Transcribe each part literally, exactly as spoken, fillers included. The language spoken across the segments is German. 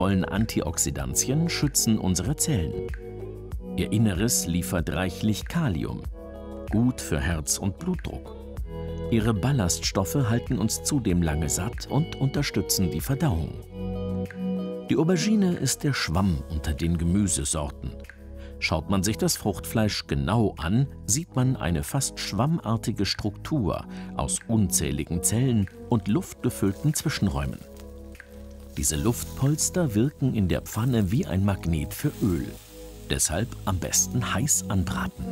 Vollen Antioxidantien schützen unsere Zellen. Ihr Inneres liefert reichlich Kalium, gut für Herz- und Blutdruck. Ihre Ballaststoffe halten uns zudem lange satt und unterstützen die Verdauung. Die Aubergine ist der Schwamm unter den Gemüsesorten. Schaut man sich das Fruchtfleisch genau an, sieht man eine fast schwammartige Struktur aus unzähligen Zellen und luftgefüllten Zwischenräumen. Diese Luftpolster wirken in der Pfanne wie ein Magnet für Öl. Deshalb am besten heiß anbraten.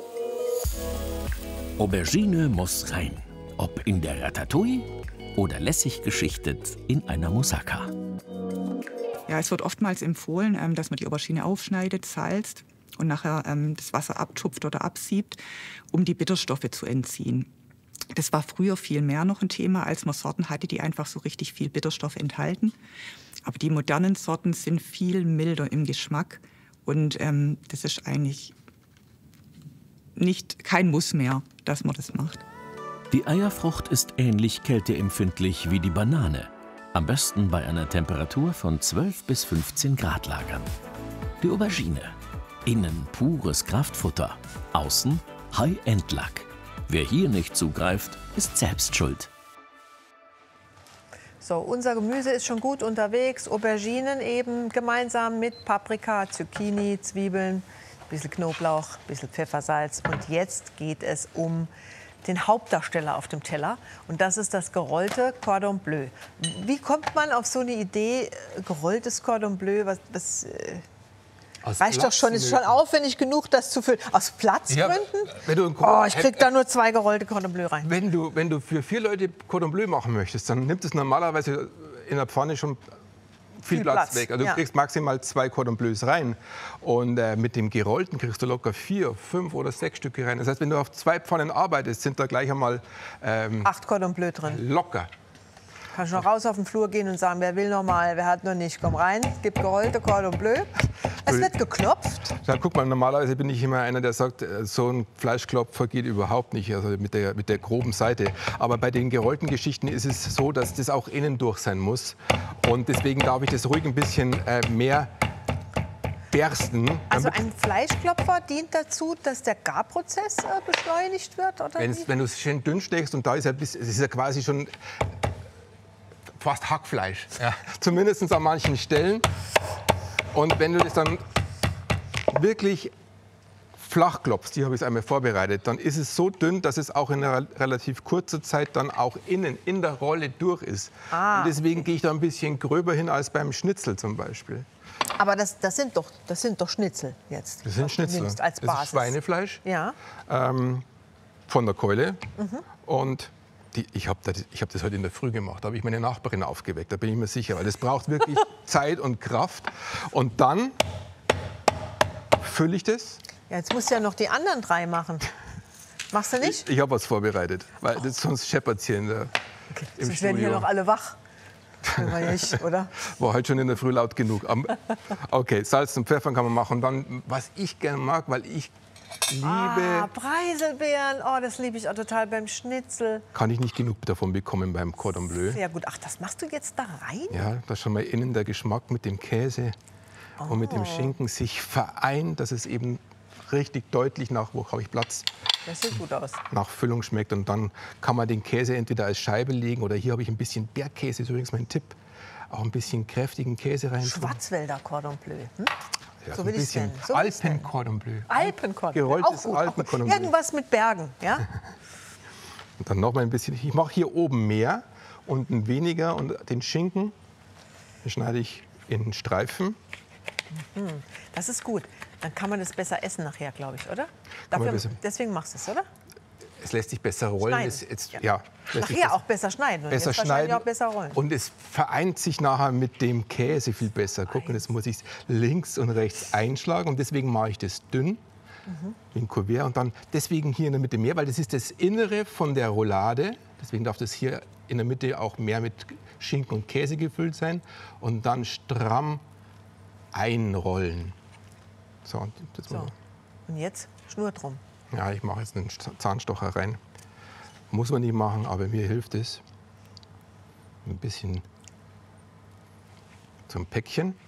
Aubergine muss rein, ob in der Ratatouille oder lässig geschichtet in einer Moussaka. Ja, es wird oftmals empfohlen, ähm, dass man die Aubergine aufschneidet, salzt und nachher ähm, das Wasser abtupft oder absiebt, um die Bitterstoffe zu entziehen. Das war früher viel mehr noch ein Thema, als man Sorten hatte, die einfach so richtig viel Bitterstoff enthalten. Aber die modernen Sorten sind viel milder im Geschmack und ähm, das ist eigentlich nicht, kein Muss mehr, dass man das macht. Die Eierfrucht ist ähnlich kälteempfindlich wie die Banane. Am besten bei einer Temperatur von zwölf bis fünfzehn Grad lagern. Die Aubergine. Innen pures Kraftfutter, außen High-End-Lack. Wer hier nicht zugreift, ist selbst schuld. So, unser Gemüse ist schon gut unterwegs. Auberginen eben gemeinsam mit Paprika, Zucchini, Zwiebeln, ein bisschen Knoblauch, ein bisschen Pfeffersalz. Und jetzt geht es um den Hauptdarsteller auf dem Teller. Und das ist das gerollte Cordon Bleu. Wie kommt man auf so eine Idee, gerolltes Cordon Bleu? Was, was, äh, reicht doch schon, ist schon aufwendig genug, das zu füllen. Aus Platzgründen? Ja, wenn du oh, ich krieg da nur zwei gerollte Cordon Bleu rein. Wenn du, wenn du für vier Leute Cordon Bleu machen möchtest, dann nimmt es normalerweise in der Pfanne schon viel, viel Platz, Platz weg. Also ja. Du kriegst maximal zwei Cordon Bleus rein. Und äh, mit dem gerollten kriegst du locker vier, fünf oder sechs Stücke rein. Das heißt, wenn du auf zwei Pfannen arbeitest, sind da gleich einmal ähm, acht Cordon Bleu drin. Locker. Kannst du noch raus auf den Flur gehen und sagen, wer will noch mal, wer hat noch nicht, komm rein, es gibt gerollte Cordon Bleu. Es wird geklopft. Ja, guck mal, normalerweise bin ich immer einer, der sagt, so ein Fleischklopfer geht überhaupt nicht, also mit der, mit der groben Seite. Aber bei den gerollten Geschichten ist es so, dass das auch innen durch sein muss. Und deswegen darf ich das ruhig ein bisschen äh, mehr bersten. Also ein Fleischklopfer dient dazu, dass der Garprozess äh, beschleunigt wird? Oder wenn du es schön dünn steckst und da ist ja, es ist ja quasi schon fast Hackfleisch, ja. Zumindest an manchen Stellen. Und wenn du das dann wirklich flach klopfst, die habe ich einmal vorbereitet, dann ist es so dünn, dass es auch in einer relativ kurzer Zeit dann auch innen in der Rolle durch ist. Ah, und deswegen okay. gehe ich da ein bisschen gröber hin als beim Schnitzel zum Beispiel. Aber das, das, sind, doch, das sind doch Schnitzel jetzt. Das sind Schnitzel. Als Basis. Das ist Schweinefleisch ja. ähm, von der Keule. Mhm. Und die, ich habe das, ich hab das heute in der Früh gemacht. Da habe ich meine Nachbarin aufgeweckt, da bin ich mir sicher. Weil das braucht wirklich Zeit und Kraft. Und dann fülle ich das. Ja, jetzt musst du ja noch die anderen drei machen. Machst du nicht? Ich, ich habe was vorbereitet, weil das, sonst scheppert es hier in der, okay. im Sonst werden hier noch alle wach. Nicht, oder? War heute schon in der Früh laut genug. Okay, Salz und Pfeffer kann man machen. Und dann, was ich gerne mag, weil ich liebe... Ah, Preiselbeeren, oh, das liebe ich auch total beim Schnitzel. Kann ich nicht genug davon bekommen beim Cordon Bleu. Sehr gut. Ach, das machst du jetzt da rein? Ja, dass schon mal innen der Geschmack mit dem Käse oh. und mit dem Schinken sich vereint, dass es eben richtig deutlich nach, wo habe ich Platz, das sieht gut aus. nach Füllung schmeckt. Und dann kann man den Käse entweder als Scheibe legen oder hier habe ich ein bisschen Bergkäse, ist übrigens mein Tipp, auch ein bisschen kräftigen Käse rein. Schwarzwälder Cordon Bleu. Hm? Ja, so ein bisschen so Alpen-Cordon Bleu. Alpen-Cordon Bleu. Gerolltes auch gut, Alpen-Cordon Bleu. Irgendwas mit Bergen, ja? Und dann noch mal ein bisschen. Ich mache hier oben mehr, unten weniger. Und den Schinken den schneide ich in Streifen. Das ist gut. Dann kann man das besser essen nachher, glaube ich, oder? Dafür, deswegen machst du es, oder? Es lässt sich besser rollen. Es, jetzt, ja. Ja, nachher besser, auch besser schneiden. Und besser jetzt schneiden. Auch besser rollen. Und es vereint sich nachher mit dem Käse viel besser. Gucken, jetzt muss ich es links und rechts einschlagen. Und deswegen mache ich das dünn, mhm. wie ein Kuvert. Und dann deswegen hier in der Mitte mehr, weil das ist das Innere von der Roulade. Deswegen darf das hier in der Mitte auch mehr mit Schinken und Käse gefüllt sein. Und dann stramm einrollen. So, und, das so. Und jetzt Schnur drum. Ja, ich mache jetzt einen Zahnstocher rein. Muss man nicht machen, aber mir hilft es. Ein bisschen so ein Päckchen.